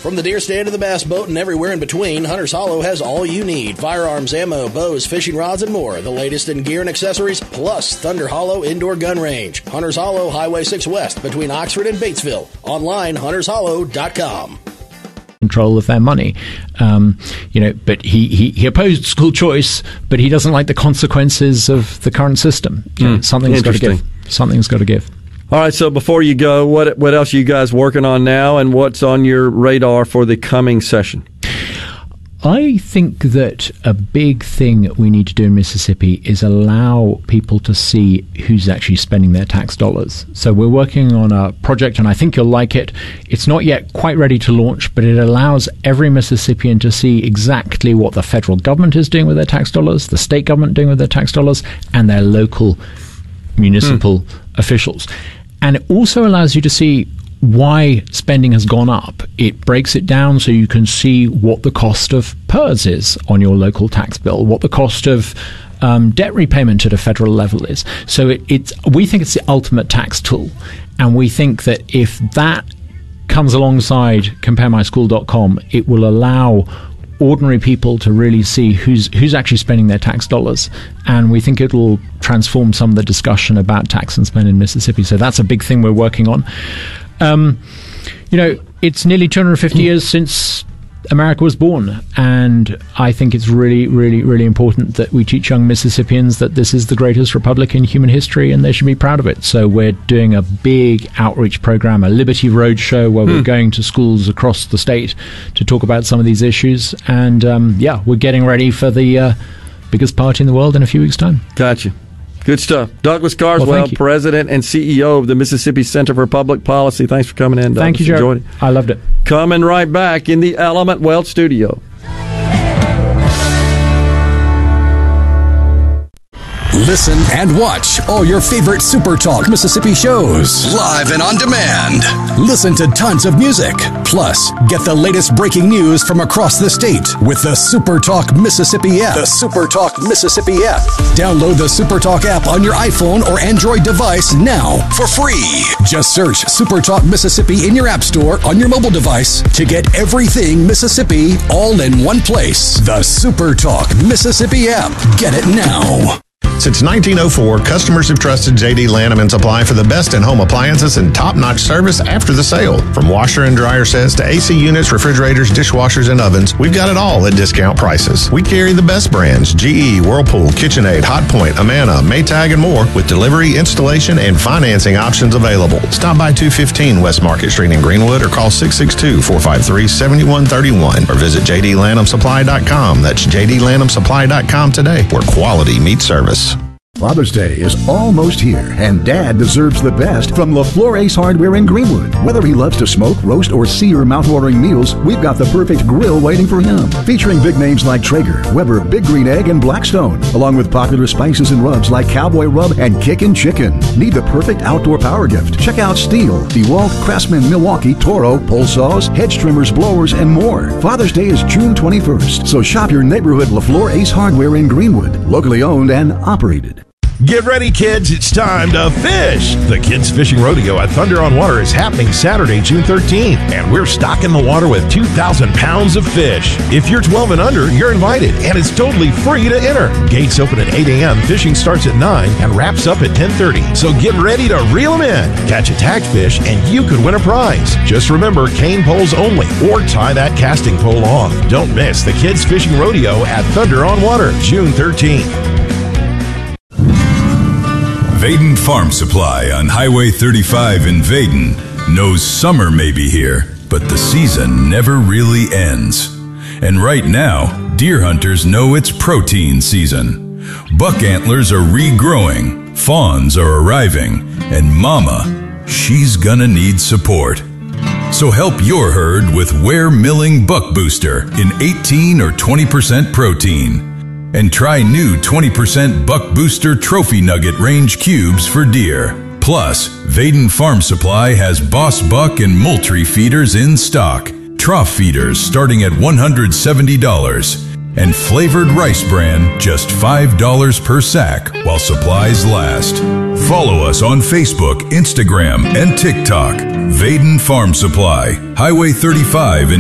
From the deer stand to the bass boat and everywhere in between, Hunter's Hollow has all you need. Firearms, ammo, bows, fishing rods, and more. The latest in gear and accessories, plus Thunder Hollow Indoor Gun Range. Hunter's Hollow, Highway 6 West, between Oxford and Batesville. Online, huntershollow.com. Control of their money, but he opposed school choice, but he doesn't like the consequences of the current system. Something's got to give. Something's got to give. All right, so before you go, what else are you guys working on now, and what's on your radar for the coming session? I think that a big thing we need to do in Mississippi is allow people to see who's actually spending their tax dollars. So we're working on a project, and I think you'll like it. It's not yet quite ready to launch, but it allows every Mississippian to see exactly what the federal government is doing with their tax dollars, the state government doing with their tax dollars, and their local municipal officials. And it also allows you to see why spending has gone up. It breaks it down so you can see what the cost of PERS is on your local tax bill, what the cost of debt repayment at a federal level is. So we think it's the ultimate tax tool. And we think that if that comes alongside CompareMySchool.com, it will allow ordinary people to really see who's actually spending their tax dollars. And we think it'll transform some of the discussion about tax and spend in Mississippi. So that's a big thing we're working on. It's nearly 250 years since America was born, and I think it's really, really, really important that we teach young Mississippians that this is the greatest republic in human history, and they should be proud of it. So we're doing a big outreach program, a Liberty Road show, where we're going to schools across the state to talk about some of these issues. And we're getting ready for the biggest party in the world in a few weeks' time. Gotcha. Good stuff. Douglas Carswell, President and CEO of the Mississippi Center for Public Policy. Thanks for coming in, Douglas. Thank you, Joe. Enjoyed it. I loved it. Coming right back in the Element Wealth Studio. Listen and watch all your favorite Super Talk Mississippi shows live and on demand. Listen to tons of music. Plus, get the latest breaking news from across the state with the Super Talk Mississippi app. The Super Talk Mississippi app. Download the Super Talk app on your iPhone or Android device now for free. Just search Super Talk Mississippi in your app store on your mobile device to get everything Mississippi all in one place. The Super Talk Mississippi app. Get it now. Since 1904, customers have trusted J.D. Lanham & Supply for the best in home appliances and top-notch service after the sale. From washer and dryer sets to AC units, refrigerators, dishwashers, and ovens, we've got it all at discount prices. We carry the best brands: GE, Whirlpool, KitchenAid, Hotpoint, Amana, Maytag, and more, with delivery, installation, and financing options available. Stop by 215 West Market Street in Greenwood or call 662-453-7131 or visit jdlanhamsupply.com. That's jdlanhamsupply.com today, where quality meets service. Father's Day is almost here, and Dad deserves the best from LaFleur Ace Hardware in Greenwood. Whether he loves to smoke, roast, or sear mouth-watering meals, we've got the perfect grill waiting for him. Featuring big names like Traeger, Weber, Big Green Egg, and Blackstone, along with popular spices and rubs like Cowboy Rub and Kickin' Chicken. Need the perfect outdoor power gift? Check out Stihl, DeWalt, Craftsman, Milwaukee, Toro, pole saws, hedge trimmers, blowers, and more. Father's Day is June 21st, so shop your neighborhood LaFleur Ace Hardware in Greenwood, locally owned and operated. Get ready, kids. It's time to fish. The Kids Fishing Rodeo at Thunder on Water is happening Saturday, June 13th, and we're stocking the water with 2,000 pounds of fish. If you're 12 and under, you're invited, and it's totally free to enter. Gates open at 8 a.m., fishing starts at 9, and wraps up at 10:30. So get ready to reel them in. Catch a tagged fish, and you could win a prize. Just remember, cane poles only, or tie that casting pole off. Don't miss the Kids Fishing Rodeo at Thunder on Water, June 13th. Vaden Farm Supply on Highway 35 in Vaden knows summer may be here, but the season never really ends. And right now, deer hunters know it's protein season. Buck antlers are regrowing, fawns are arriving, and mama, she's gonna need support. So help your herd with Ware Milling Buck Booster in 18 or 20% protein. And try new 20% Buck Booster Trophy Nugget Range Cubes for deer. Plus, Vaden Farm Supply has Boss Buck and Moultrie feeders in stock. Trough feeders starting at $170. And flavored rice bran just $5 per sack while supplies last. Follow us on Facebook, Instagram, and TikTok. Vaden Farm Supply, Highway 35 in